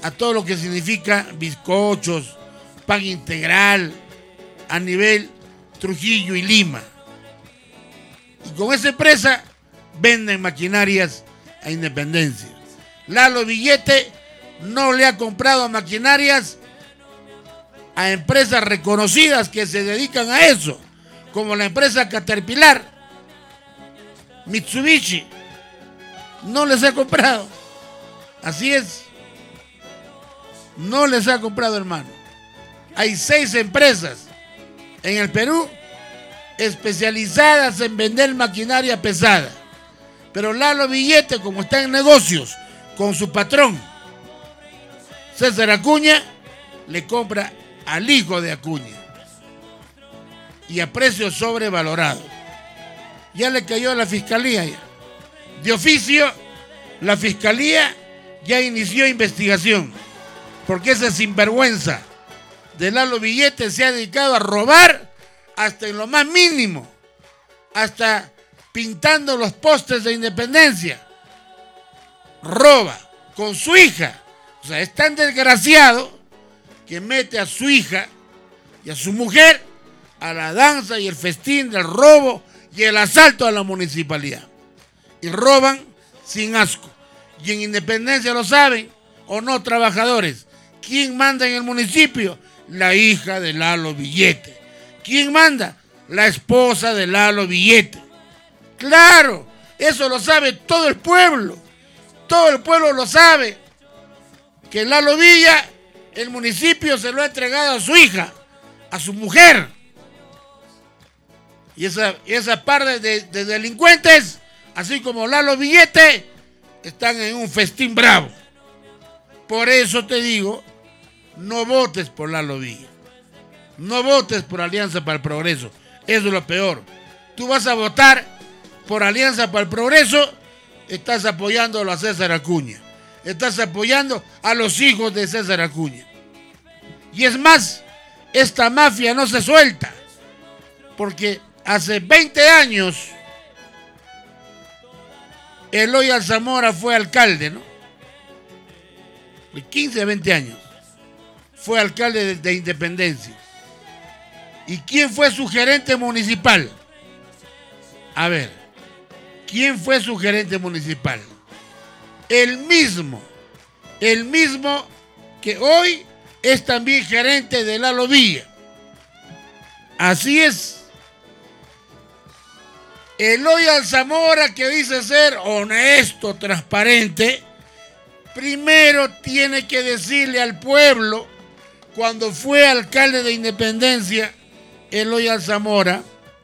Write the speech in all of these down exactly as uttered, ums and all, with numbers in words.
a todo lo que significa bizcochos, pan integral a nivel Trujillo y Lima. Y con esa empresa venden maquinarias a Independencia. Lalo Billete no le ha comprado maquinarias a empresas reconocidas que se dedican a eso, como la empresa Caterpillar, Mitsubishi. No les ha comprado. Así es. No les ha comprado, hermano. Hay seis empresas en el Perú especializadas en vender maquinaria pesada. Pero Lalo Billete, como está en negocios con su patrón, César Acuña, le compra al hijo de Acuña. Y a precio sobrevalorado. Ya le cayó a la fiscalía ya. De oficio, la fiscalía ya inició investigación. Porque ese sinvergüenza de Lalo Billete se ha dedicado a robar hasta en lo más mínimo. Hasta pintando los postes de Independencia. Roba con su hija. O sea, es tan desgraciado que mete a su hija y a su mujer a la danza y el festín del robo y el asalto a la municipalidad. Y roban sin asco. Y en Independencia lo saben, o no, trabajadores. ¿Quién manda en el municipio? La hija de Lalo Billete. ¿Quién manda? La esposa de Lalo Billete. Claro, eso lo sabe todo el pueblo. Todo el pueblo lo sabe. Que Lalo Villa, el municipio se lo ha entregado a su hija, a su mujer. Y esa, esa par de, de delincuentes, así como Lalo Billete, están en un festín bravo. Por eso te digo, no votes por Lalo Villa. No votes por Alianza para el Progreso. Eso es lo peor. Tú vas a votar por Alianza para el Progreso, estás apoyando a César Acuña. Estás apoyando a los hijos de César Acuña. Y es más, esta mafia no se suelta. Porque hace veinte años, Eloy Alzamora fue alcalde, ¿no? De quince a veinte años. Fue alcalde de, de Independencia. ¿Y quién fue su gerente municipal? A ver, ¿quién fue su gerente municipal? El mismo, el mismo que hoy es también gerente de Lalo Villa. Así es. Eloy Alzamora, que dice ser honesto, transparente, primero tiene que decirle al pueblo, cuando fue alcalde de Independencia, Eloy Alzamora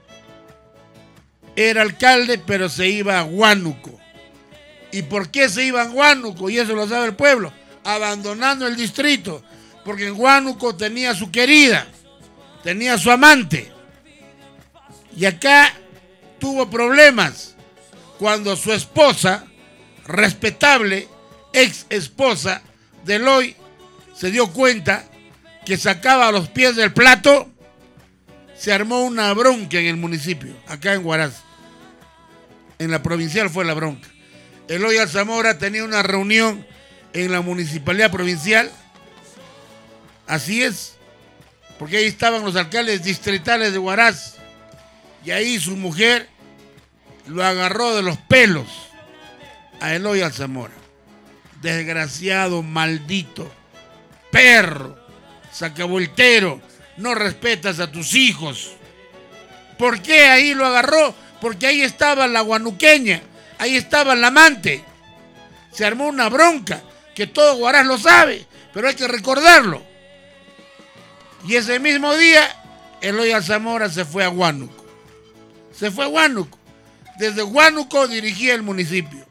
era alcalde, pero se iba a Huánuco. ¿Y por qué se iba a Huánuco? Y eso lo sabe el pueblo. Abandonando el distrito. Porque en Huánuco tenía su querida, tenía su amante. Y acá tuvo problemas cuando su esposa, respetable, ex esposa de Eloy, se dio cuenta que sacaba los pies del plato. Se armó una bronca en el municipio, acá en Huaraz. En la provincial fue la bronca. Eloy Alzamora tenía una reunión en la municipalidad provincial. Así es, porque ahí estaban los alcaldes distritales de Huaraz. Y ahí su mujer lo agarró de los pelos a Eloy Alzamora. Desgraciado, maldito, perro, sacavueltero, no respetas a tus hijos. ¿Por qué ahí lo agarró? Porque ahí estaba la huanuqueña, ahí estaba la amante. Se armó una bronca que todo Huaraz lo sabe, pero hay que recordarlo. Y ese mismo día, Eloy Alzamora se fue a Huánuco. Se fue a Huánuco. Desde Huánuco dirigía el municipio.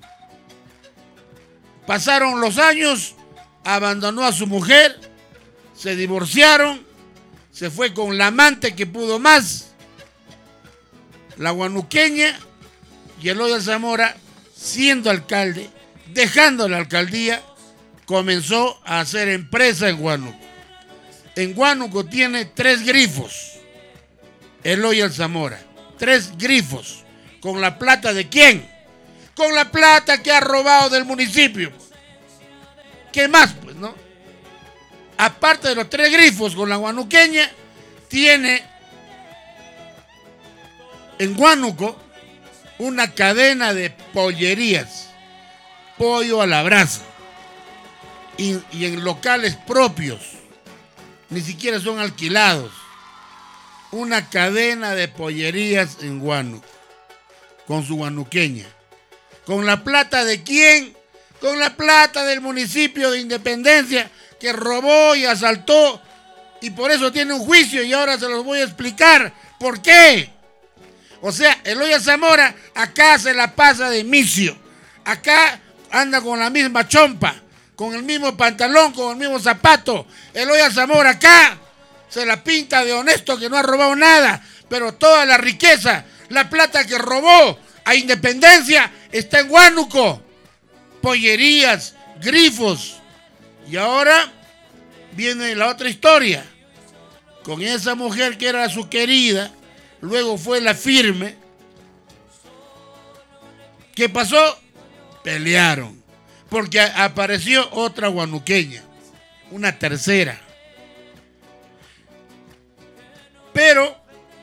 Pasaron los años, abandonó a su mujer, se divorciaron, se fue con la amante que pudo más, la huanuqueña, y Eloy Alzamora, siendo alcalde, dejando la alcaldía, comenzó a hacer empresa en Huánuco. En Huánuco tiene tres grifos, Eloy Alzamora, tres grifos. ¿Con la plata de quién? Con la plata que ha robado del municipio. ¿Qué más, pues, no? aparte de los tres grifos con la huanuqueña, tiene en Huánuco una cadena de pollerías, pollo a la brasa, y, y en locales propios, ni siquiera son alquilados. Una cadena de pollerías en Huánuco, con su huanuqueña. ¿Con la plata de quién? Con la plata del municipio de Independencia, que robó y asaltó, y por eso tiene un juicio, y ahora se los voy a explicar por qué. O sea, Eloy Zamora acá se la pasa de misio, acá anda con la misma chompa, con el mismo pantalón, con el mismo zapato. Eloy Zamora acá se la pinta de honesto, que no ha robado nada, pero toda la riqueza, la plata que robó a Independencia está en Huánuco. Pollerías, grifos. Y ahora viene la otra historia. Con esa mujer que era su querida, luego fue la firme. ¿Qué pasó? Pelearon. Porque apareció otra huanuqueña, una tercera. Pero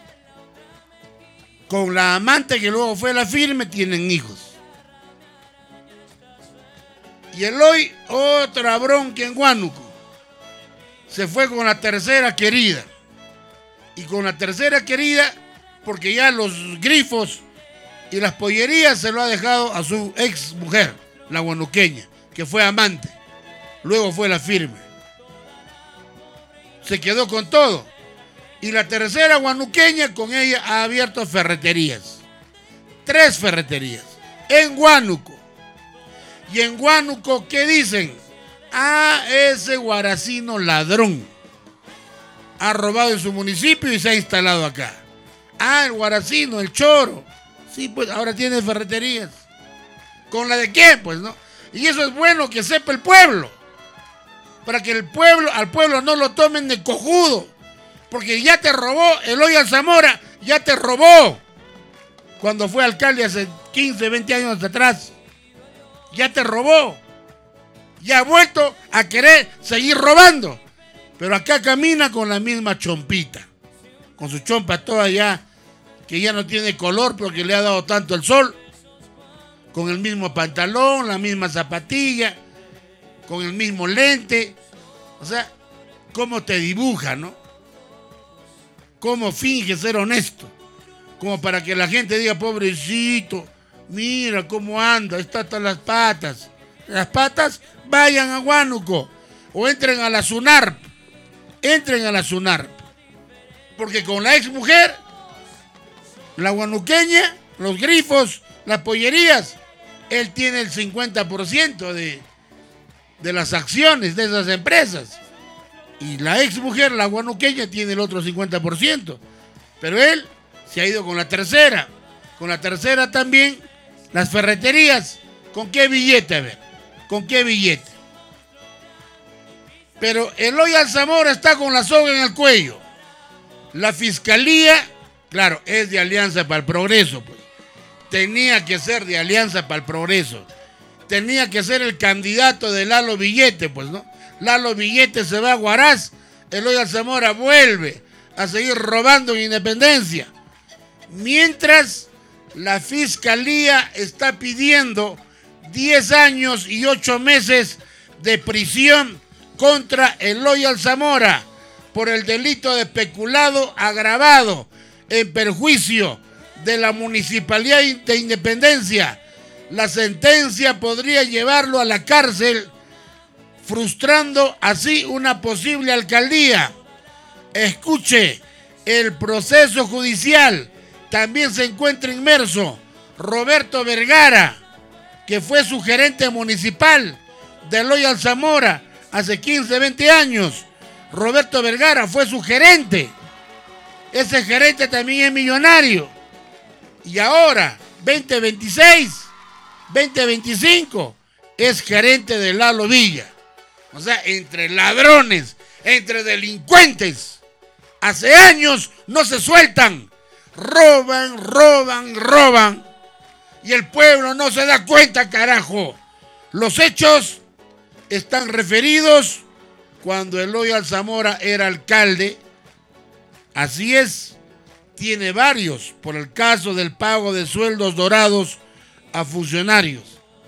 con la amante que luego fue la firme tienen hijos. Y Eloy, otra bronca en Huánuco, se fue con la tercera querida. Y con la tercera querida, porque ya los grifos y las pollerías se lo ha dejado a su ex mujer, la huanuqueña, que fue amante. Luego fue la firme. Se quedó con todo. Y la tercera huanuqueña, con ella ha abierto ferreterías. Tres ferreterías en Huánuco. Y en Huánuco, ¿qué dicen? Ah, ese guaracino ladrón ha robado en su municipio y se ha instalado acá. Ah, el guaracino, el choro. Sí, pues ahora tiene ferreterías. ¿Con la de quién? Pues no. Y eso es bueno que sepa el pueblo. Para que el pueblo, al pueblo no lo tomen de cojudo. Porque ya te robó Eloy Zamora, ya te robó cuando fue alcalde hace quince, veinte años atrás. Ya te robó. Ya ha vuelto a querer seguir robando. Pero acá camina con la misma chompita. Con su chompa toda ya, que ya no tiene color porque le ha dado tanto el sol. Con el mismo pantalón, la misma zapatilla, con el mismo lente. O sea, cómo te dibuja, ¿no? Cómo finge ser honesto, como para que la gente diga, pobrecito, mira cómo anda, está hasta las patas. Las patas, vayan a Huánuco o entren a la SUNARP, entren a la SUNARP, porque con la ex mujer, la huanuqueña, los grifos, las pollerías, él tiene el cincuenta por ciento de, de las acciones de esas empresas. Y la ex mujer, la huanuqueña, tiene el otro cincuenta por ciento. Pero él se ha ido con la tercera. Con la tercera también, las ferreterías. ¿Con qué billete? A ver, ¿con qué billete? Pero Eloy Zamora está con la soga en el cuello. La fiscalía, claro, es de Alianza para el Progreso, pues. Tenía que ser de Alianza para el Progreso. Tenía que ser el candidato de Lalo Billete, pues, ¿no? Lalo Billete se va a Huaraz, Eloy Zamora vuelve a seguir robando en Independencia. Mientras la fiscalía está pidiendo diez años y ocho meses de prisión contra Eloy Zamora por el delito de peculado agravado en perjuicio de la Municipalidad de Independencia. La sentencia podría llevarlo a la cárcel, frustrando así una posible alcaldía. Escuche, el proceso judicial también se encuentra inmerso Roberto Vergara, que fue su gerente municipal de Eloy Zamora hace quince, veinte años. Roberto Vergara fue su gerente. Ese gerente también es millonario. Y ahora, veinte veintiséis, veinte veinticinco, es gerente de Lalo Villa. O sea, entre ladrones, entre delincuentes, hace años no se sueltan. Roban, roban, roban. Y el pueblo no se da cuenta, carajo. Los hechos están referidos cuando Eloy Alzamora era alcalde. Así es, tiene varios por el caso del pago de sueldos dorados a funcionarios,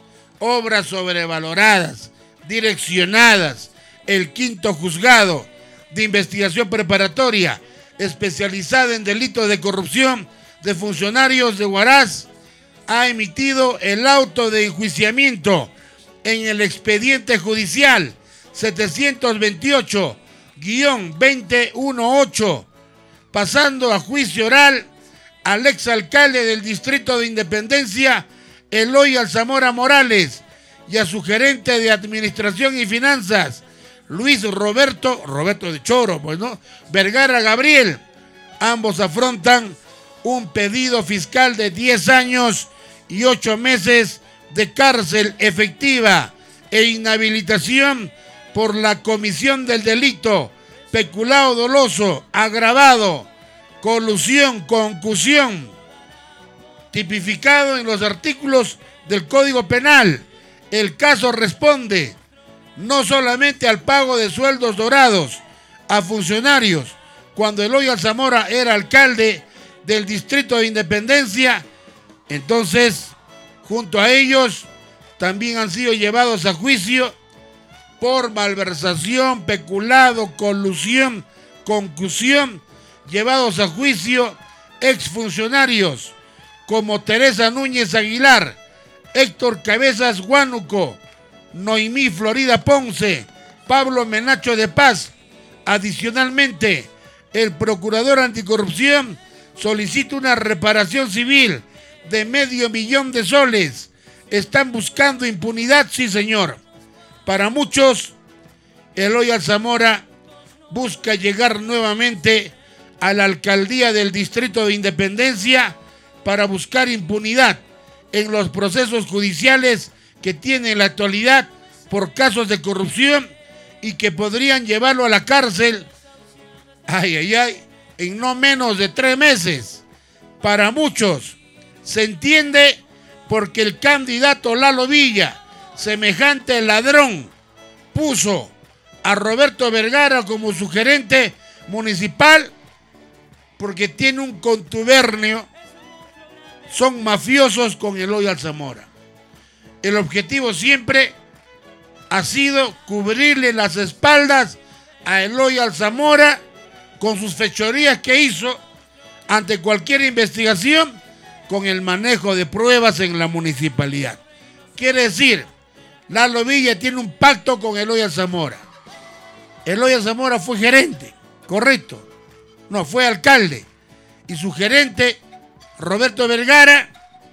obras sobrevaloradas, direccionadas, el quinto juzgado de investigación preparatoria especializada en delitos de corrupción de funcionarios de Huaraz ha emitido el auto de enjuiciamiento en el expediente judicial setecientos veintiocho guión veinte dieciocho, pasando a juicio oral al exalcalde del Distrito de Independencia, Eloy Alzamora Morales, y a su gerente de Administración y Finanzas, Luis Roberto, Roberto de Choro, pues no, Vergara Gabriel. Ambos afrontan un pedido fiscal de diez años y ocho meses de cárcel efectiva e inhabilitación por la comisión del delito peculado doloso, agravado, colusión, concusión, tipificado en los artículos del Código Penal. El caso responde no solamente al pago de sueldos dorados a funcionarios cuando Eloy Alzamora era alcalde del Distrito de Independencia, entonces, junto a ellos, también han sido llevados a juicio por malversación, peculado, colusión, concusión, llevados a juicio exfuncionarios como Teresa Núñez Aguilar, Héctor Cabezas Huánuco, Noemí Florida Ponce, Pablo Menacho de Paz. Adicionalmente, el procurador anticorrupción solicita una reparación civil de medio millón de soles. Están buscando impunidad, sí señor. Para muchos, Eloy Alzamora busca llegar nuevamente a la alcaldía del Distrito de Independencia para buscar impunidad en los procesos judiciales que tiene en la actualidad por casos de corrupción y que podrían llevarlo a la cárcel, ay, ay, ay, en no menos de tres meses. Para muchos, se entiende porque el candidato Lalo Villa, semejante ladrón, puso a Roberto Vergara como su gerente municipal porque tiene un contubernio, son mafiosos con Eloy Alzamora. El objetivo siempre ha sido cubrirle las espaldas a Eloy Alzamora con sus fechorías que hizo ante cualquier investigación con el manejo de pruebas en la municipalidad. Quiere decir, Lalo Villa tiene un pacto con Eloy Alzamora. Eloy Alzamora fue gerente, correcto. No, fue alcalde. Y su gerente, Roberto Vergara,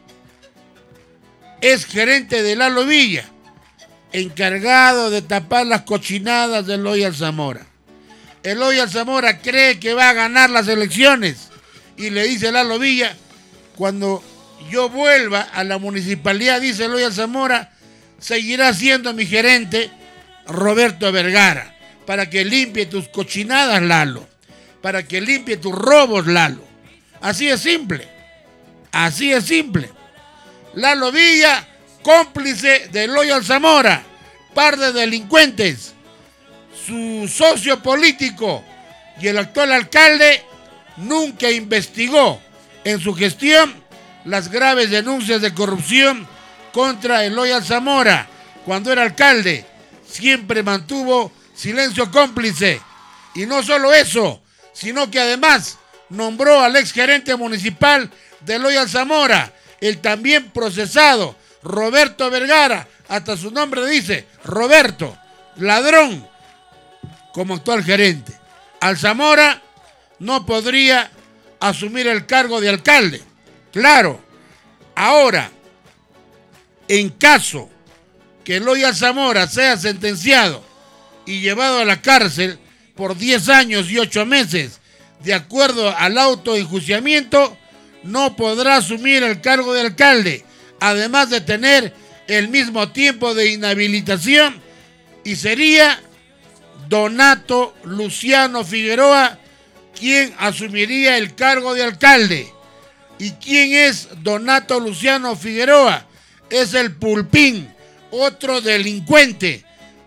es gerente de Lalo Villa, encargado de tapar las cochinadas de Eloy Alzamora. Eloy Alzamora cree que va a ganar las elecciones y le dice a Lalo Villa, cuando yo vuelva a la municipalidad, dice Eloy Alzamora, seguirá siendo mi gerente Roberto Vergara, para que limpie tus cochinadas, Lalo, para que limpie tus robos, Lalo. Así es simple, así es simple. Lalo Villa, cómplice de Eloy Alzamora, par de delincuentes. Su socio político y el actual alcalde nunca investigó en su gestión las graves denuncias de corrupción contra Eloy Alzamora. Cuando era alcalde, siempre mantuvo silencio cómplice. Y no solo eso, sino que además nombró al exgerente municipal de Eloy Alzamora, el también procesado Roberto Vergara, hasta su nombre dice Roberto, ladrón, como actual gerente. Alzamora no podría asumir el cargo de alcalde. Claro, ahora, en caso que Eloy Alzamora sea sentenciado y llevado a la cárcel por diez años y ocho meses, de acuerdo al auto de enjuiciamiento, no podrá asumir el cargo de alcalde, además de tener el mismo tiempo de inhabilitación, y sería Donato Luciano Figueroa quien asumiría el cargo de alcalde. ¿Y quién es Donato Luciano Figueroa? Es el Pulpín, otro delincuente,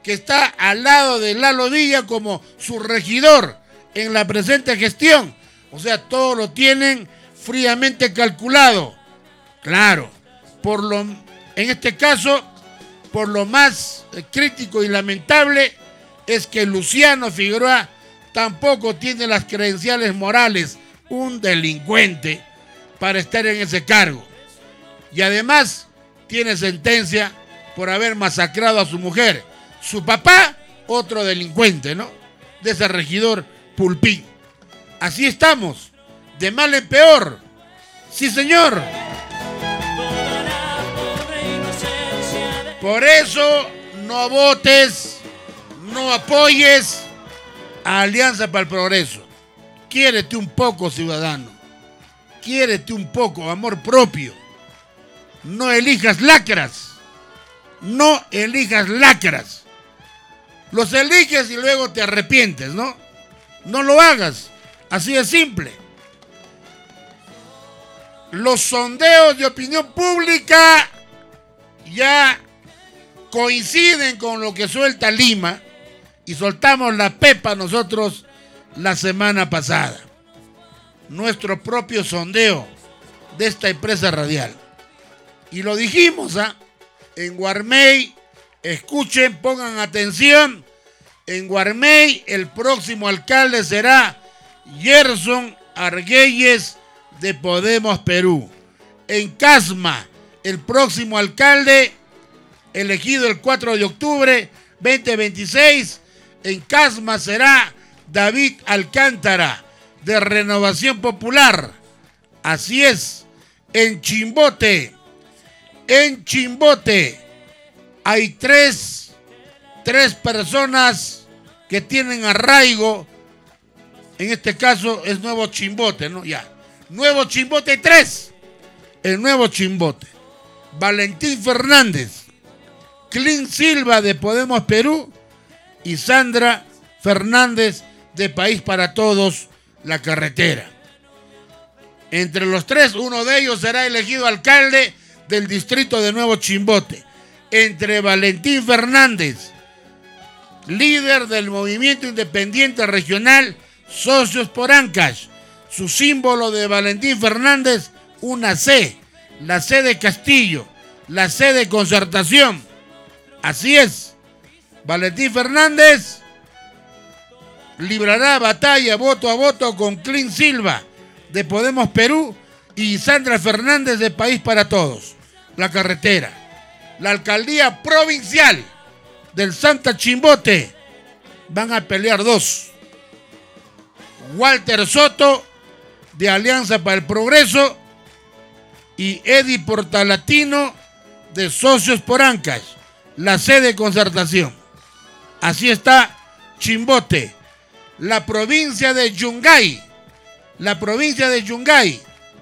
que está al lado de Lalo Villa como su regidor en la presente gestión. O sea, todo lo tienen fríamente calculado. Claro, por lo, en este caso, por lo más crítico y lamentable es que Luciano Figueroa tampoco tiene las credenciales morales, un delincuente, para estar en ese cargo. Y además tiene sentencia por haber masacrado a su mujer. Su papá, otro delincuente, ¿no? De ese regidor Pulpín. Así estamos, de mal en peor. Sí, señor. Por eso no votes, no apoyes a Alianza para el Progreso. Quiérete un poco, ciudadano. Quiérete un poco, amor propio. No elijas lacras. No elijas lacras. Los eliges y luego te arrepientes, ¿no? No lo hagas. Así de simple. Los sondeos de opinión pública ya coinciden con lo que suelta Lima y soltamos la pepa nosotros la semana pasada. Nuestro propio sondeo de esta empresa radial. Y lo dijimos, ¿ah? En Guarmey, escuchen, pongan atención. En Guarmey el próximo alcalde será Gerson Argüelles de Podemos Perú. En Casma, el próximo alcalde elegido el cuatro de octubre veinte veintiséis, en Casma será David Alcántara de Renovación Popular. Así es. En Chimbote, en Chimbote hay tres, tres personas que tienen arraigo. En este caso es Nuevo Chimbote, ¿no? Ya. Nuevo Chimbote tres. El Nuevo Chimbote. Valentín Fernández, Clint Silva de Podemos Perú y Sandra Fernández de País para Todos, La Carretera. Entre los tres, uno de ellos será elegido alcalde del distrito de Nuevo Chimbote. Entre Valentín Fernández, líder del movimiento independiente regional Socios por Ancash. Su símbolo de Valentín Fernández, una C, la C de Castillo, la C de Concertación. Así es. Valentín Fernández librará batalla voto a voto con Clint Silva de Podemos Perú y Sandra Fernández de País para Todos, La Carretera. La alcaldía provincial del Santa Chimbote van a pelear dos. Walter Soto de Alianza para el Progreso y Eddie Portalatino de Socios por Ancash, la C de Concertación. Así está Chimbote. La provincia de Yungay, la provincia de Yungay,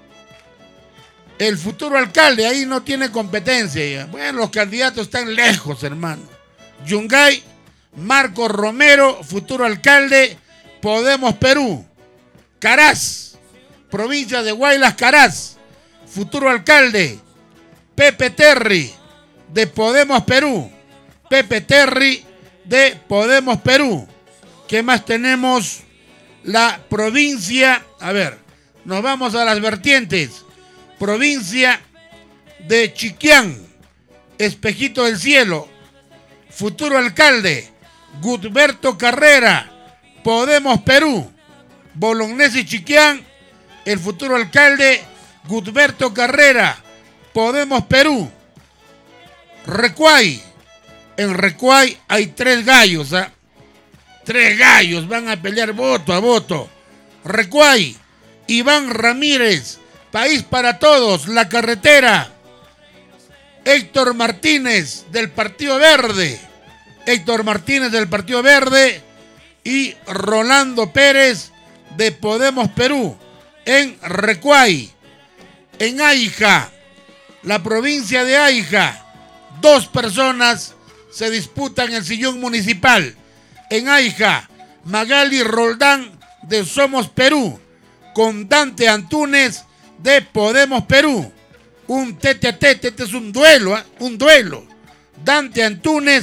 el futuro alcalde ahí no tiene competencia ya. Bueno, los candidatos están lejos, hermano. Yungay, Marco Romero, futuro alcalde, Podemos Perú. Caraz, provincia de Huaylas Caraz, futuro alcalde, Pepe Terry de Podemos Perú. Pepe Terry de Podemos Perú. ¿Qué más tenemos? La provincia, a ver, nos vamos a las vertientes. Provincia de Chiquián, Espejito del Cielo, futuro alcalde, Gutberto Carrera, Podemos Perú. Bolognesi Chiquián, el futuro alcalde, Gutberto Carrera, Podemos Perú. Recuay, en Recuay hay tres gallos, ¿ah? Tres gallos van a pelear voto a voto. Recuay, Iván Ramírez, País para Todos, La Carretera. Héctor Martínez del Partido Verde. Héctor Martínez del Partido Verde y Rolando Pérez de Podemos Perú en Recuay. En Aija, la provincia de Aija, dos personas se disputan el sillón municipal. En Aija, Magali Roldán de Somos Perú con Dante Antúnez de Podemos Perú. Un tete a tete, este es un duelo, ¿eh? un duelo. Dante Antúnez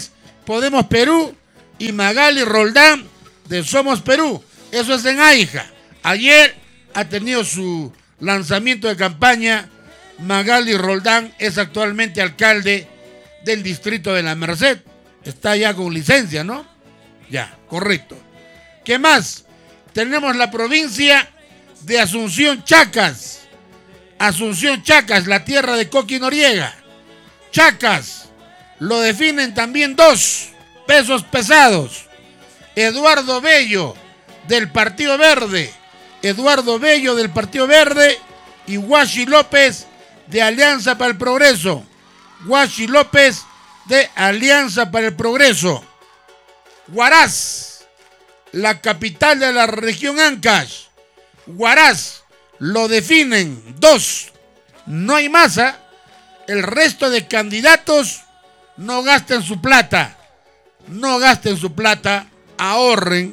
Podemos Perú y Magali Roldán de Somos Perú. Eso es en Aija. Ayer ha tenido su lanzamiento de campaña. Magali Roldán es actualmente alcalde del distrito de La Merced. Está ya con licencia, ¿no? Ya, correcto. ¿Qué más? Tenemos la provincia de Asunción Chacas. Asunción Chacas, la tierra de Coqui Noriega. Chacas, lo definen también dos pesos pesados. Eduardo Bello, del Partido Verde. Eduardo Bello, del Partido Verde. Y Huachi López, de Alianza para el Progreso. Huachi López, de Alianza para el Progreso. Huaraz, la capital de la región Ancash. Huaraz, lo definen dos. No hay masa. El resto de candidatos no gasten su plata. No gasten su plata. Ahorren.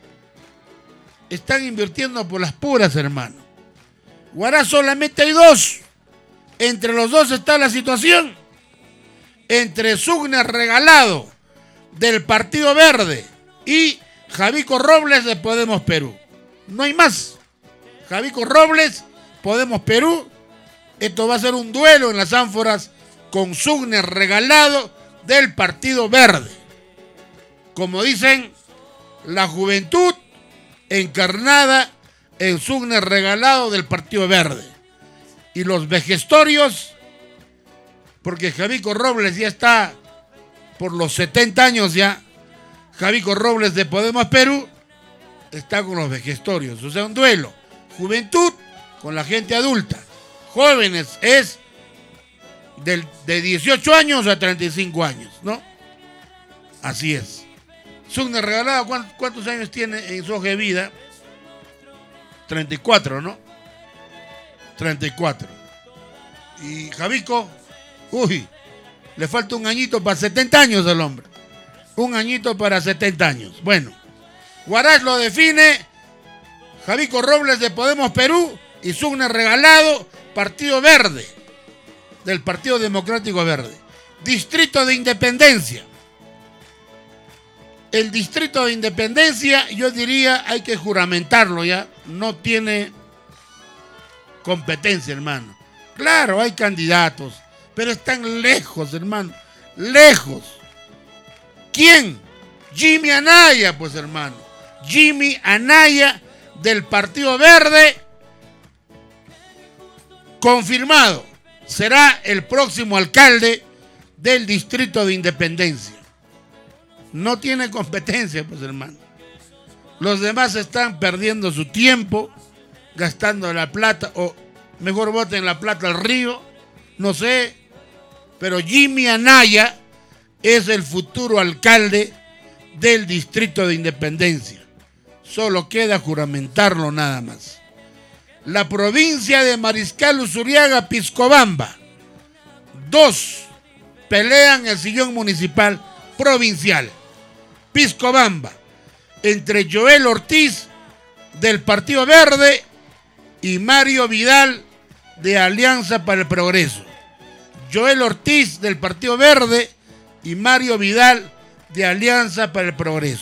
Están invirtiendo por las puras, hermano. Huaraz solamente hay dos. Entre los dos está la situación. Entre Sugner Regalado, del Partido Verde, y Javico Robles, de Podemos Perú. No hay más. Javico Robles, Podemos Perú. Esto va a ser un duelo en las ánforas con Sugner Regalado, del Partido Verde. Como dicen, la juventud encarnada en Sugner Regalado, del Partido Verde. Y los vejestorios, porque Javico Robles ya está por los setenta años ya. Javico Robles, de Podemos Perú, está con los vejestorios. O sea, un duelo. Juventud con la gente adulta. Jóvenes es del, de dieciocho años a treinta y cinco años, ¿no? Así es. Sugner Regalado, ¿cuántos años tiene en su hoja de vida? treinta y cuatro, ¿no? treinta y cuatro. Y Javico, uy, le falta un añito para setenta años al hombre. Un añito para setenta años. Bueno, Huaraz lo define Javico Robles, de Podemos Perú, y Sugner Regalado, Partido Verde, del Partido Democrático Verde. Distrito de Independencia. El Distrito de Independencia, yo diría, hay que juramentarlo ya. No tiene competencia, hermano. Claro, hay candidatos, pero están lejos, hermano. Lejos. ¿Quién? Jimmy Anaya, pues, hermano. Jimmy Anaya, del Partido Verde, confirmado. Será el próximo alcalde del Distrito de Independencia. No tiene competencia, pues, hermano. Los demás están perdiendo su tiempo, gastando la plata, o mejor boten la plata al río, no sé. Pero Jimmy Anaya es el futuro alcalde del Distrito de Independencia. Solo queda juramentarlo nada más. La provincia de Mariscal Usuriaga, Piscobamba. Dos pelean el sillón municipal provincial. Piscobamba, entre Joel Ortiz, del Partido Verde, y Mario Vidal, de Alianza para el Progreso. Joel Ortiz, del Partido Verde, y Mario Vidal, de Alianza para el Progreso.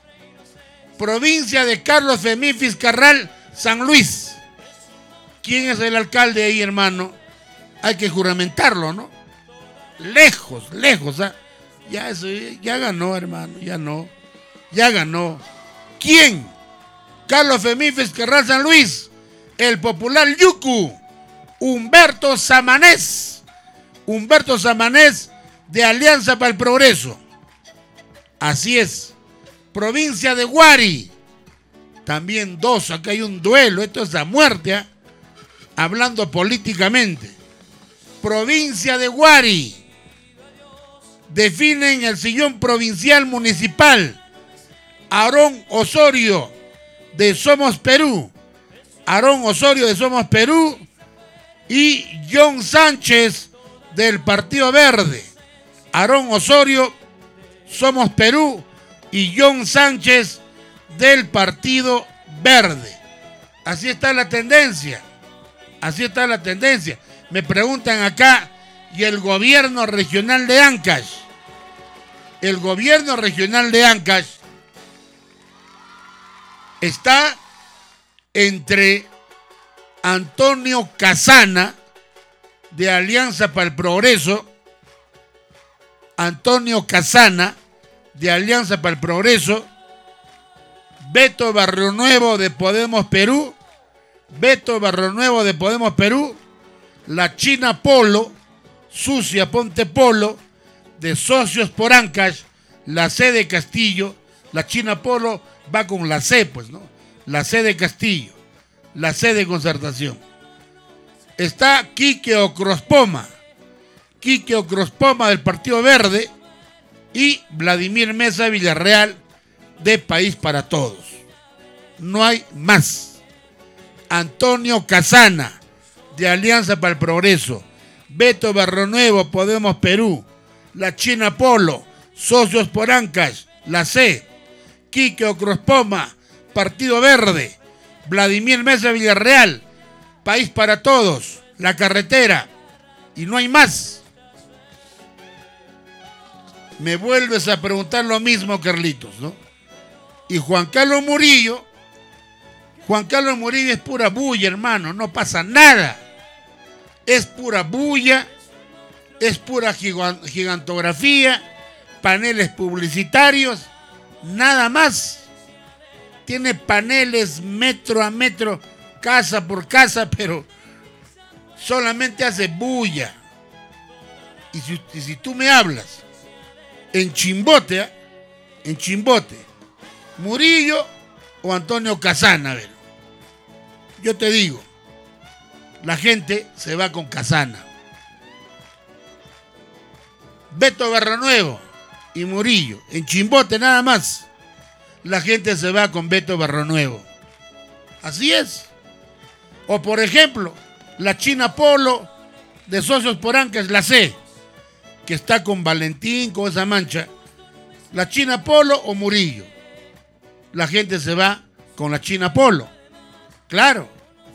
Provincia de Carlos Femí Fiscarral, San Luis. ¿Quién es el alcalde ahí, hermano? Hay que juramentarlo, ¿no? Lejos, lejos, ¿ah? Ya eso, ya ganó, hermano, ya no. Ya ganó. ¿Quién? Carlos Femí Fiscarral, San Luis. El popular Yucu, Humberto Samanés. Humberto Samanés, de Alianza para el Progreso. Así es. Provincia de Huari. También dos. Acá hay un duelo. Esto es a muerte, ¿eh? Hablando políticamente. Provincia de Huari. Definen el sillón provincial municipal. Aarón Osorio, de Somos Perú. Aarón Osorio, de Somos Perú. Y John Sánchez, del Partido Verde. Aarón Osorio, Somos Perú. Y John Sánchez, del Partido Verde. Así está la tendencia. Así está la tendencia. Me preguntan acá, ¿y el gobierno regional de Ancash? el gobierno regional de Ancash está entre Antonio Casana, de Alianza para el Progreso, Antonio Casana, de Alianza para el Progreso, Beto Barrionuevo de Podemos Perú, Beto Barrionuevo de Podemos Perú, la China Polo, Sucia Ponte Polo, de Socios por Ancash, la C de Castillo. La China Polo va con la C, pues, ¿no? La C de Castillo, la C de Concertación. Está Quique Ocrospoma, Quique Ocrospoma del Partido Verde y Vladimir Mesa Villarreal de País para Todos. No hay más. Antonio Casana, de Alianza para el Progreso, Beto Barrionuevo, Podemos Perú, la China Polo, Socios por Ancash, la C, Quique Ocrospoma, Partido Verde, Vladimir Mesa Villarreal, País para Todos, La Carretera, y no hay más. Me vuelves a preguntar lo mismo, Carlitos, ¿no? Y Juan Carlos Murillo, Juan Carlos Murillo es pura bulla, hermano, no pasa nada. Es pura bulla, es pura gigantografía, paneles publicitarios, nada más. Tiene paneles metro a metro, casa por casa, pero solamente hace bulla. Y si, y si tú me hablas en Chimbote, ¿eh? en Chimbote, Murillo o Antonio Casana, a ver, yo te digo, la gente se va con Casana. Beto Barrionuevo y Murillo, en Chimbote nada más, la gente se va con Beto Barrionuevo. Así es. O por ejemplo, la China Polo de Socios por Ancash, la C, que está con Valentín, con esa mancha. La China Polo o Murillo. La gente se va con la China Polo. Claro.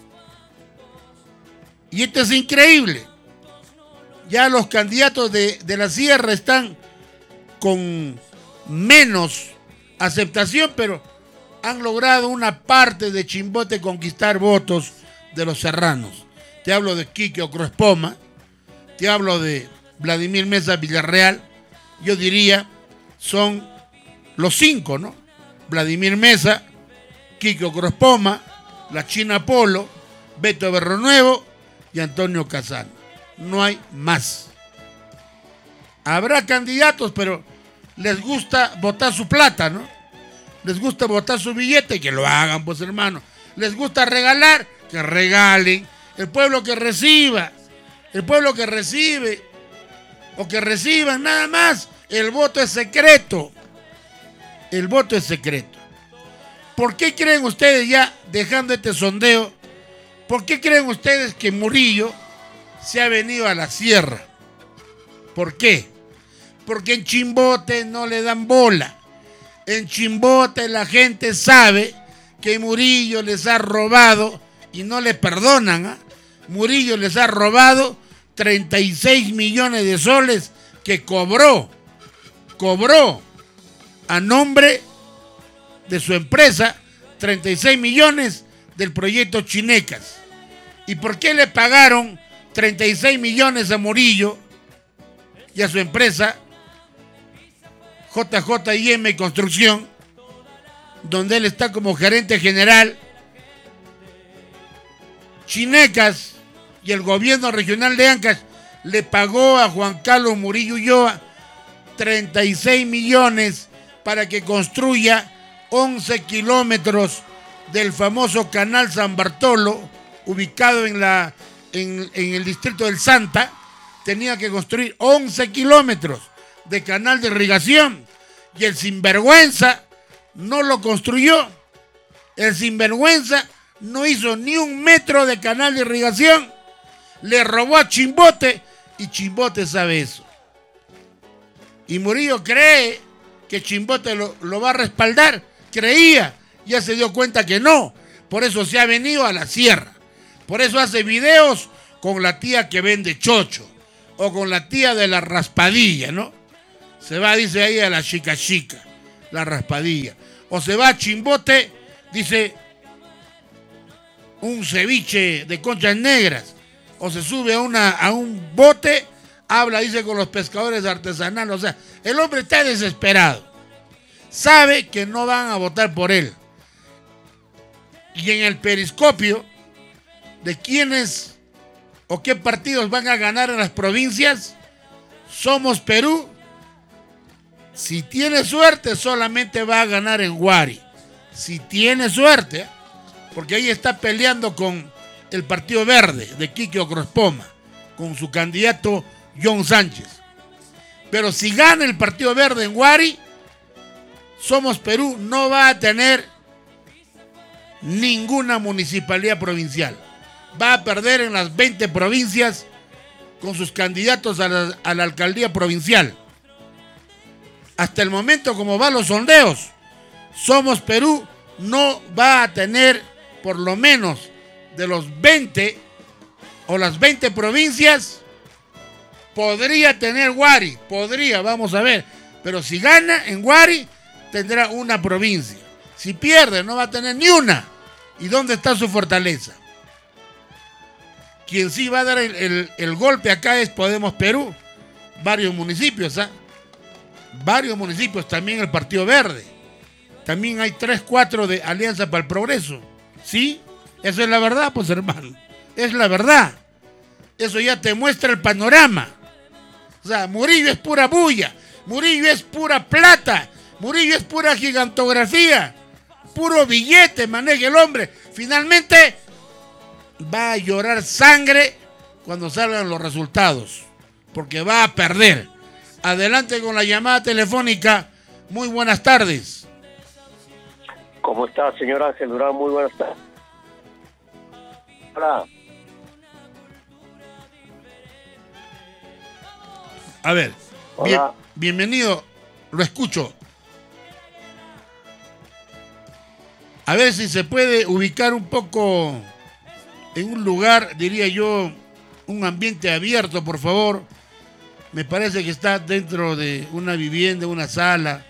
Y esto es increíble. Ya los candidatos de, de la Sierra están con menos aceptación, pero han logrado una parte de Chimbote conquistar votos de los serranos. Te hablo de Quique Ocrospoma, te hablo de Vladimir Mesa Villarreal. Yo diría, son los cinco, ¿no? Vladimir Mesa, Quique Ocrospoma, la China Polo, Beto Barrionuevo y Antonio Casana. No hay más. Habrá candidatos, pero les gusta botar su plata, ¿no? Les gusta botar su billete, que lo hagan, pues, hermano. Les gusta regalar, que regalen. El pueblo que reciba, el pueblo que recibe o que reciban, nada más. El voto es secreto. El voto es secreto. ¿Por qué creen ustedes, ya dejando este sondeo, por qué creen ustedes que Murillo se ha venido a la sierra? ¿Por qué? Porque en Chimbote no le dan bola. En Chimbote la gente sabe que Murillo les ha robado y no le perdonan. ¿eh? Murillo les ha robado treinta y seis millones de soles que cobró, cobró a nombre de su empresa, treinta y seis millones del proyecto Chinecas. ¿Y por qué le pagaron treinta y seis millones a Murillo y a su empresa J J I M Construcción, donde él está como gerente general? Chinecas y el gobierno regional de Ancash le pagó a Juan Carlos Murillo Ulloa treinta y seis millones para que construya once kilómetros del famoso canal San Bartolo, ubicado en, la, en, en el distrito del Santa. Tenía que construir once kilómetros de canal de irrigación y el sinvergüenza no lo construyó. El sinvergüenza no hizo ni un metro de canal de irrigación. Le robó a Chimbote y Chimbote sabe eso. Y Murillo cree que Chimbote lo, lo va a respaldar. Creía, ya se dio cuenta que no. Por eso se ha venido a la sierra. Por eso hace videos con la tía que vende chocho o con la tía de la raspadilla, ¿no? se va, dice ahí, a la chica chica, la raspadilla. O se va a Chimbote, dice, un ceviche de conchas negras. O se sube a, una, a un bote, habla, dice, con los pescadores artesanales. O sea, el hombre está desesperado. Sabe que no van a votar por él. Y en el periscopio de quiénes o qué partidos van a ganar en las provincias, Somos Perú, si tiene suerte, solamente va a ganar en Huari. Si tiene suerte, porque ahí está peleando con el Partido Verde de Quique Ocrospoma, con su candidato John Sánchez. Pero si gana el Partido Verde en Huari, Somos Perú no va a tener ninguna municipalidad provincial. Va a perder en las veinte provincias con sus candidatos a la, a la alcaldía provincial. Hasta el momento, como van los sondeos, Somos Perú no va a tener, por lo menos de los veinte o las veinte provincias, podría tener Huari, podría, vamos a ver, pero si gana en Huari tendrá una provincia. Si pierde no va a tener ni una. ¿Y dónde está su fortaleza? Quien sí va a dar el, el, el golpe acá es Podemos Perú, varios municipios, ¿ah? Varios municipios, también el Partido Verde. También hay tres, cuatro de Alianza para el Progreso. ¿Sí? Eso es la verdad, pues, hermano. Es la verdad. Eso ya te muestra el panorama. O sea, Murillo es pura bulla. Murillo es pura plata. Murillo es pura gigantografía. Puro billete maneja el hombre. Finalmente va a llorar sangre cuando salgan los resultados. Porque va a perder. Adelante con la llamada telefónica. Muy buenas tardes. ¿Cómo está, señor Ángel Durán? Muy buenas tardes. Hola. A ver, bien, bienvenido, lo escucho. A ver si se puede ubicar un poco en un lugar, diría yo, un ambiente abierto, por favor. Me parece que está dentro de una vivienda, una sala.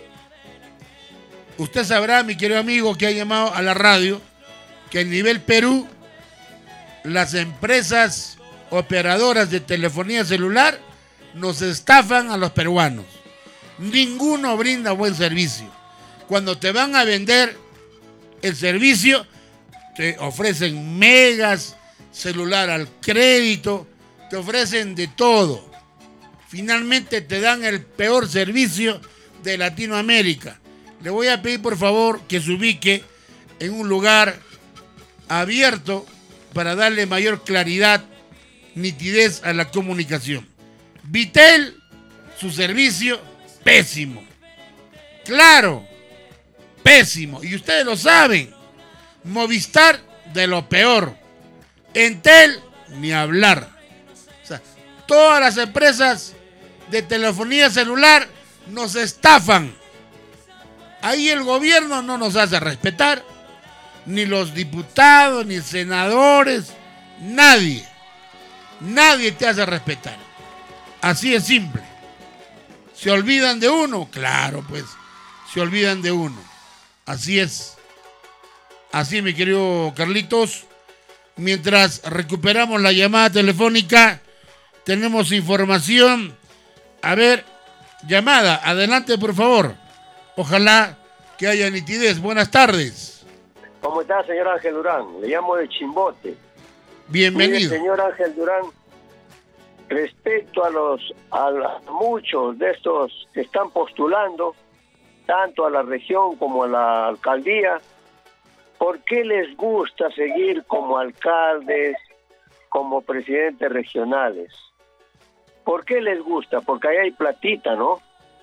Usted sabrá, mi querido amigo que ha llamado a la radio, que a nivel Perú, las empresas operadoras de telefonía celular nos estafan a los peruanos. Ninguno brinda buen servicio. Cuando te van a vender el servicio, te ofrecen megas, celular al crédito, te ofrecen de todo. Finalmente te dan el peor servicio de Latinoamérica. Le voy a pedir, por favor, que se ubique en un lugar abierto para darle mayor claridad, nitidez a la comunicación. Vitel, su servicio, pésimo. Claro, pésimo. Y ustedes lo saben. Movistar, de lo peor. Entel, ni hablar. O sea, todas las empresas de telefonía celular nos estafan. Ahí el gobierno no nos hace respetar, ni los diputados, ni senadores, nadie. Nadie te hace respetar. Así es simple. ¿Se olvidan de uno? Claro, pues, se olvidan de uno. Así es. Así, mi querido Carlitos. Mientras recuperamos la llamada telefónica, tenemos información. A ver, llamada, adelante, por favor. Ojalá que haya nitidez. Buenas tardes. ¿Cómo está, señor Ángel Durán? Le llamo de Chimbote. Bienvenido. Mire, señor Ángel Durán, respecto a los a, la, a muchos de estos que están postulando, tanto a la región como a la alcaldía, ¿por qué les gusta seguir como alcaldes, como presidentes regionales? ¿Por qué les gusta? Porque ahí hay platita, ¿no?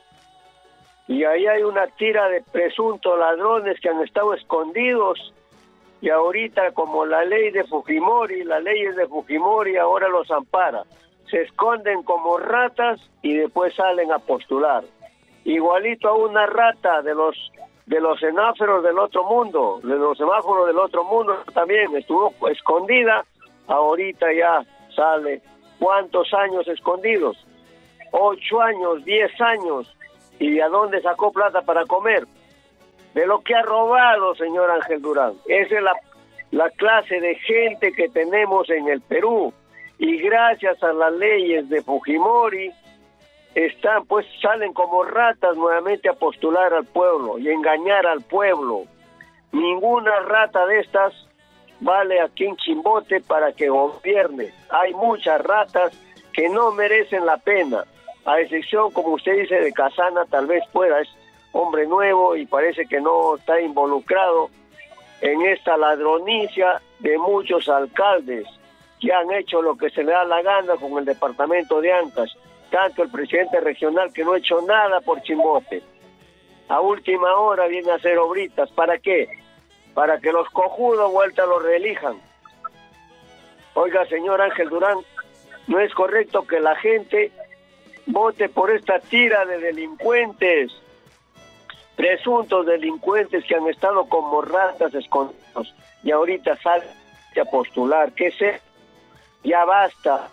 Y ahí hay una tira de presuntos ladrones que han estado escondidos, y ahorita, como la ley de Fujimori, las leyes de Fujimori ahora los ampara. Se esconden como ratas y después salen a postular. Igualito a una rata de los de los semáforos del otro mundo, de los semáforos del otro mundo también estuvo escondida, ahorita ya sale. ¿Cuántos años escondidos? ocho años, diez años, ¿y a dónde sacó plata para comer? De lo que ha robado, señor Ángel Durán. Esa es la, la clase de gente que tenemos en el Perú, y gracias a las leyes de Fujimori, están, pues salen como ratas nuevamente a postular al pueblo y engañar al pueblo. Ninguna rata de estas vale aquí en Chimbote para que gobierne. Hay muchas ratas que no merecen la pena, a excepción, como usted dice, de Casana, tal vez pueda, es hombre nuevo y parece que no está involucrado en esta ladronicia de muchos alcaldes que han hecho lo que se le da la gana con el departamento de Ancash. Tanto el presidente regional, que no ha hecho nada por Chimbote. A última hora viene a hacer obritas. ¿Para qué? Para que los cojudos vuelta los reelijan. Oiga, señor Ángel Durán, no es correcto que la gente vote por esta tira de delincuentes, presuntos delincuentes que han estado como ratas escondidos y ahorita salen a postular. ¿Qué sé? Ya basta.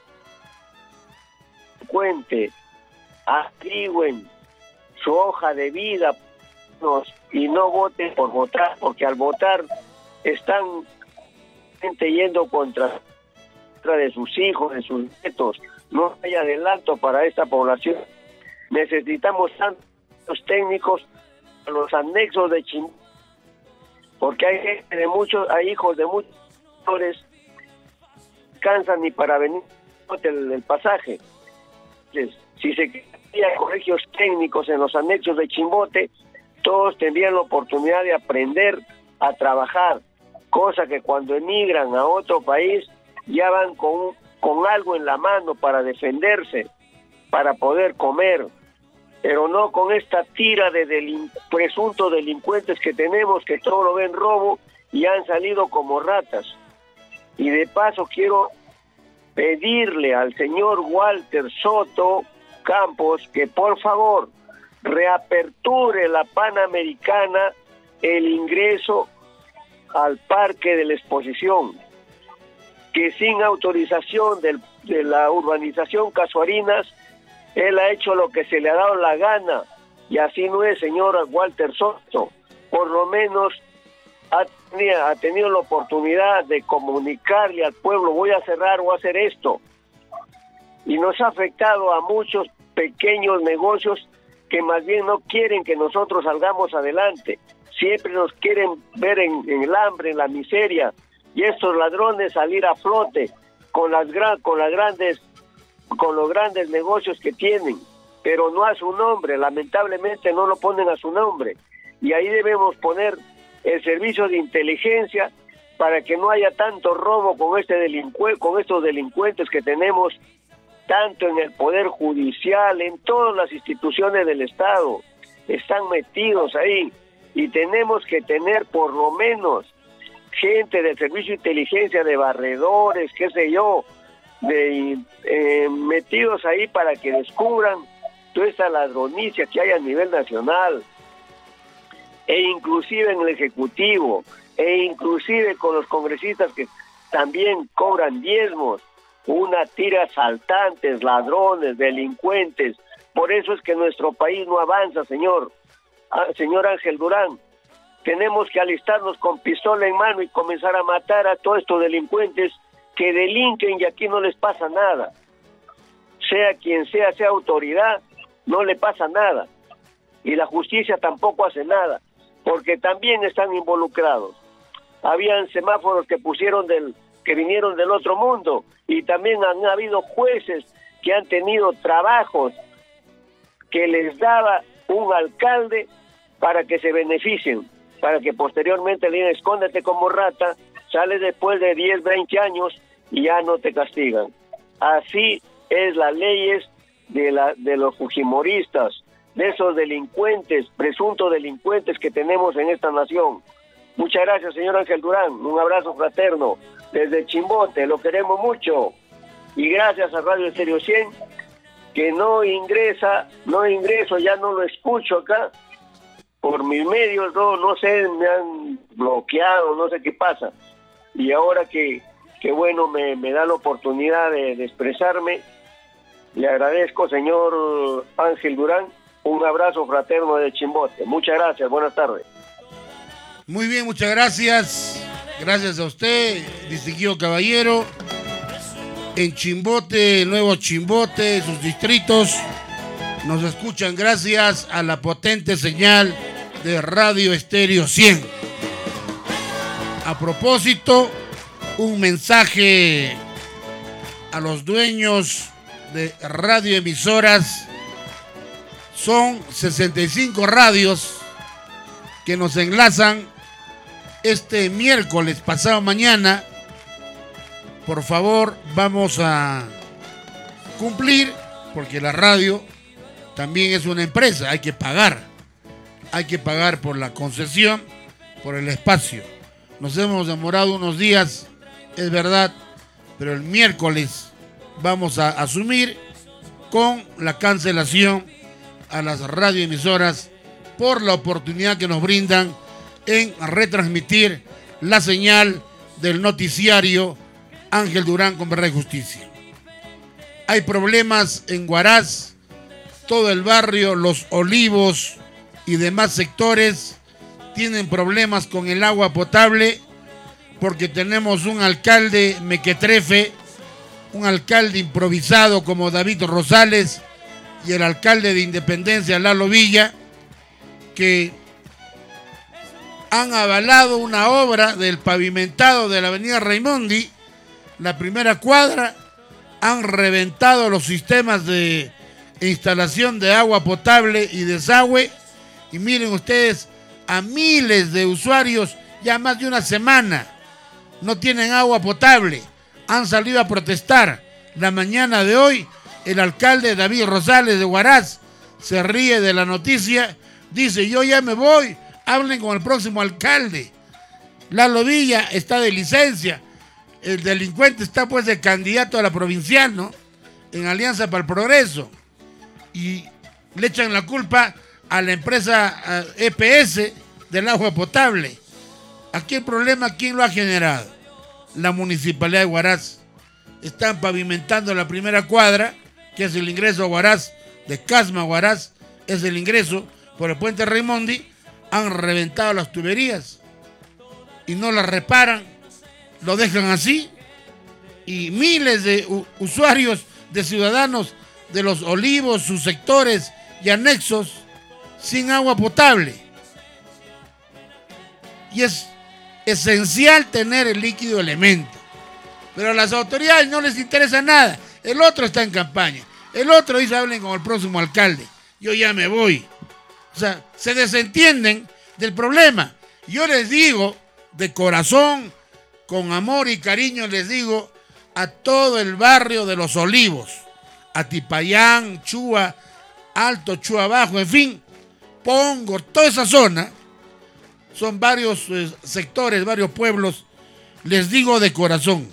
Cuente, averigüen su hoja de vida y no voten por votar, porque al votar están gente yendo contra, contra de sus hijos, de sus nietos. No hay adelanto para esta población. Necesitamos tantos técnicos a los anexos de Chimbote, porque hay gente de muchos, hay hijos de muchos sectores, cansan ni para venir el, el pasaje. Si se crean colegios técnicos en los anexos de Chimbote, todos tendrían la oportunidad de aprender a trabajar, cosa que cuando emigran a otro país ya van con, con algo en la mano para defenderse, para poder comer, pero no con esta tira de delin- presuntos delincuentes que tenemos, que todo lo ven robo y han salido como ratas. Y de paso quiero pedirle al señor Walter Soto Campos que por favor reaperture la Panamericana el ingreso al Parque de la Exposición, que sin autorización del, de la urbanización Casuarinas, él ha hecho lo que se le ha dado la gana, y así no es, señor Walter Soto. Por lo menos Ha tenido, ha tenido la oportunidad de comunicarle al pueblo, voy a cerrar o a hacer esto, y nos ha afectado a muchos pequeños negocios que más bien no quieren que nosotros salgamos adelante, siempre nos quieren ver en, en el hambre, en la miseria, y estos ladrones salir a flote con las gran, con las grandes, con los grandes negocios que tienen, pero no a su nombre, lamentablemente no lo ponen a su nombre, y ahí debemos poner el servicio de inteligencia para que no haya tanto robo con este delincu- con estos delincuentes que tenemos tanto en el Poder Judicial, en todas las instituciones del Estado, están metidos ahí, y tenemos que tener por lo menos gente del servicio de inteligencia, de barredores, qué sé yo, de eh, metidos ahí para que descubran toda esta ladronicia que hay a nivel nacional, e inclusive en el Ejecutivo, e inclusive con los congresistas que también cobran diezmos, una tira asaltantes, ladrones, delincuentes. Por eso es que nuestro país no avanza, señor, ah, señor Ángel Durán. Tenemos que alistarnos con pistola en mano y comenzar a matar a todos estos delincuentes que delinquen y aquí no les pasa nada. Sea quien sea, sea autoridad, no le pasa nada. Y la justicia tampoco hace nada, porque también están involucrados. Habían semáforos que pusieron del, que vinieron del otro mundo, y también han habido jueces que han tenido trabajos que les daba un alcalde para que se beneficien, para que posteriormente le digan, escóndete como rata, sales después de diez, veinte años y ya no te castigan. Así es las leyes de, la, de los fujimoristas, de esos delincuentes, presuntos delincuentes que tenemos en esta nación. Muchas gracias, señor Ángel Durán. Un abrazo fraterno desde Chimbote, lo queremos mucho. Y gracias a Radio Estéreo cien, que no ingresa, no ingreso, ya no lo escucho acá, por mis medios, no, no sé, me han bloqueado, no sé qué pasa. Y ahora que, que bueno, me, me da la oportunidad de, de expresarme, Le agradezco, señor Ángel Durán. Un abrazo fraterno de Chimbote. Muchas gracias, buenas tardes. Muy bien, muchas gracias. Gracias a usted, distinguido caballero. En Chimbote, Nuevo Chimbote, sus distritos, nos escuchan gracias a la potente señal de Radio Estéreo cien. A propósito, un mensaje a los dueños de radioemisoras. Son sesenta y cinco radios que nos enlazan este miércoles pasado mañana. Por favor, vamos a cumplir, porque la radio también es una empresa, hay que pagar. Hay que pagar por la concesión, por el espacio. Nos hemos demorado unos días, es verdad, pero el miércoles vamos a asumir con la cancelación a las radioemisoras por la oportunidad que nos brindan en retransmitir la señal del noticiario Ángel Durán con Verdad y Justicia. Hay problemas en Huaraz, todo el barrio, Los Olivos y demás sectores tienen problemas con el agua potable porque tenemos un alcalde mequetrefe, un alcalde improvisado como David Rosales y el alcalde de Independencia, Lalo Villa, que han avalado una obra del pavimentado de la avenida Raimondi, la primera cuadra, han reventado los sistemas de instalación de agua potable y desagüe, y miren ustedes, a miles de usuarios, ya más de una semana, no tienen agua potable, han salido a protestar. La mañana de hoy, el alcalde David Rosales de Huaraz se ríe de la noticia, dice, yo ya me voy, hablen con el próximo alcalde. Lalo Villa está de licencia, el delincuente está pues de candidato a la provincial, ¿no? En Alianza para el Progreso, y le echan la culpa a la empresa E P S del agua potable. Aquí el problema, ¿quién lo ha generado? La Municipalidad de Huaraz. Están pavimentando la primera cuadra, que es el ingreso a Huaraz, de Casma a Huaraz, es el ingreso por el puente Raimondi. Han reventado las tuberías y no las reparan, lo dejan así, y miles de usuarios, de ciudadanos de Los Olivos, sus sectores y anexos, sin agua potable. Y es esencial tener el líquido elemento, pero a las autoridades no les interesa nada. El otro está en campaña, el otro dice, hablen con el próximo alcalde, yo ya me voy. O sea, se desentienden del problema. Yo les digo, de corazón, con amor y cariño, les digo a todo el barrio de Los Olivos, a Tipayán, Chúa Alto, Chúa Bajo, en fin, Pongo, toda esa zona, son varios eh, sectores, varios pueblos, les digo de corazón,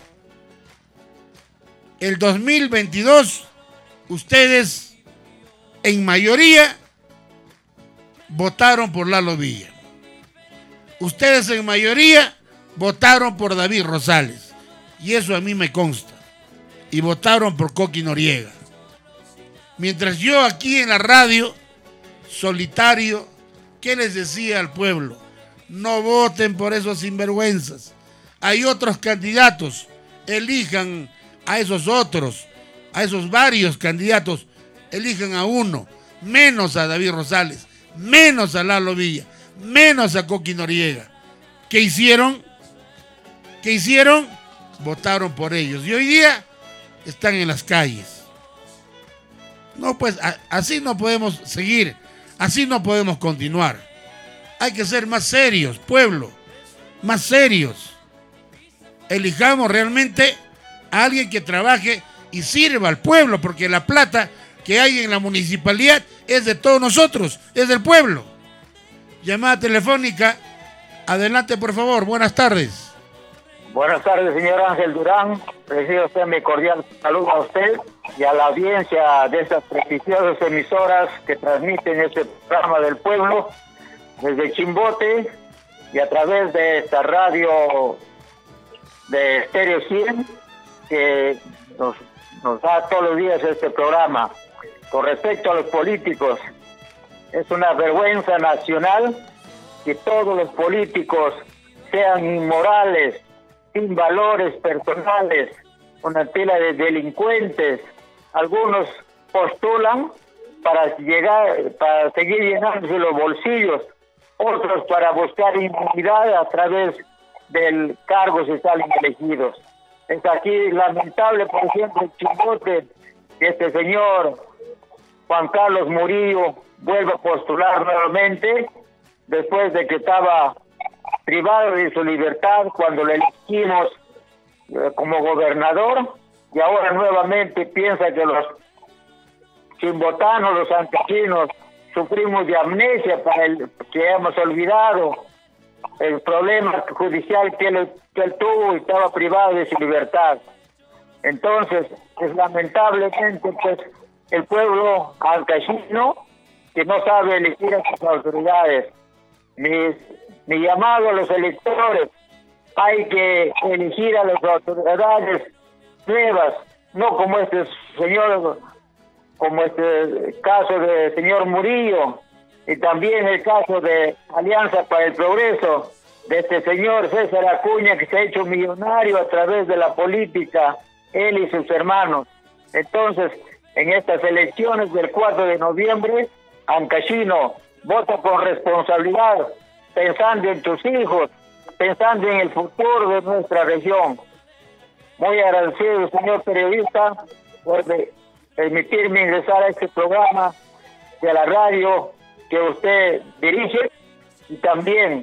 el dos mil veintidós, ustedes en mayoría votaron por Lalo Villa. Ustedes en mayoría votaron por David Rosales. Y eso a mí me consta. Y votaron por Coqui Noriega. Mientras yo aquí en la radio, solitario, ¿qué les decía al pueblo? No voten por esos sinvergüenzas. Hay otros candidatos. Elijan a esos otros, a esos varios candidatos. Elijan a uno. Menos a David Rosales. Menos a Lalo Villa. Menos a Coqui Noriega. ¿Qué hicieron? ¿Qué hicieron? Votaron por ellos. Y hoy día están en las calles. No, pues a, así no podemos seguir. Así no podemos continuar. Hay que ser más serios, pueblo. Más serios. Elijamos realmente a alguien que trabaje y sirva al pueblo, porque la plata que hay en la municipalidad es de todos nosotros, es del pueblo. Llamada telefónica. Adelante, por favor. Buenas tardes. Buenas tardes, señor Ángel Durán. Recibe usted mi cordial saludo a usted y a la audiencia de estas prestigiosas emisoras que transmiten este programa del pueblo desde Chimbote y a través de esta radio de Estéreo cien que nos nos da todos los días este programa. Con respecto a los políticos, es una vergüenza nacional que todos los políticos sean inmorales, sin valores personales, una pila de delincuentes. Algunos postulan para llegar, para seguir llenándose los bolsillos, otros para buscar impunidad a través del cargo si salen elegidos. Es aquí lamentable, por ejemplo, el Chimbote, que este señor Juan Carlos Murillo vuelve a postular nuevamente después de que estaba privado de su libertad cuando le elegimos eh, como gobernador, y ahora nuevamente piensa que los chimbotanos, los antequinos, sufrimos de amnesia para el que hemos olvidado el problema judicial que él, que él tuvo y estaba privado de su libertad. Entonces, es lamentablemente pues el pueblo ancashino que no sabe elegir a sus autoridades. Mi, mi llamado a los electores, hay que elegir a las autoridades nuevas, no como este señor, como este caso del señor Murillo, y también el caso de Alianza para el Progreso, de este señor César Acuña, que se ha hecho millonario a través de la política, él y sus hermanos. Entonces, en estas elecciones del cuatro de noviembre, ancashino, vota con responsabilidad, pensando en tus hijos, pensando en el futuro de nuestra región. Muy agradecido, señor periodista, por permitirme ingresar a este programa de la radio que usted dirige, y también,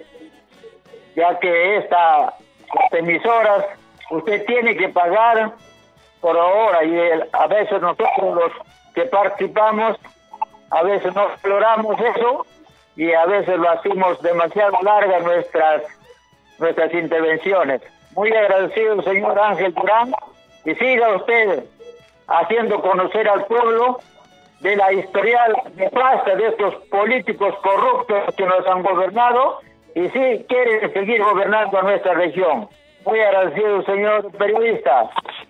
ya que estas emisoras, usted tiene que pagar por hora, y el, a veces nosotros los que participamos, a veces no exploramos eso, y a veces lo hacemos demasiado largas nuestras, nuestras intervenciones. Muy agradecido, señor Ángel Durán, y siga usted haciendo conocer al pueblo de la historial nefasta de estos políticos corruptos que nos han gobernado y sí quieren seguir gobernando a nuestra región. Muy agradecido, señor periodista.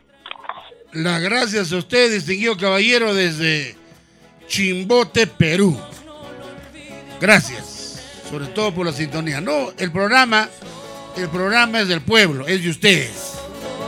Las gracias a usted, distinguido caballero, desde Chimbote, Perú. Gracias, sobre todo por la sintonía. No, el programa, el programa es del pueblo, es de ustedes.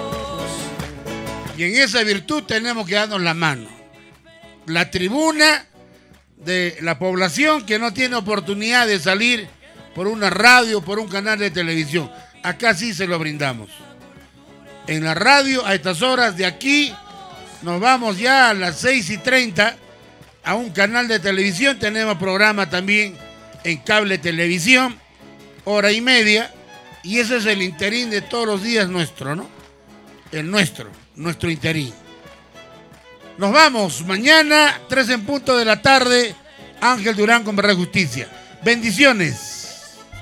Y en esa virtud tenemos que darnos la mano. La tribuna de la población que no tiene oportunidad de salir por una radio, por un canal de televisión. Acá sí se lo brindamos. En la radio, a estas horas de aquí, nos vamos ya a las seis y treinta a un canal de televisión. Tenemos programa también en cable televisión, hora y media. Y ese es el interín de todos los días nuestro, ¿no? El nuestro, nuestro interín. Nos vamos mañana, tres en punto de la tarde, Ángel Durán con Verdad y Justicia. Bendiciones.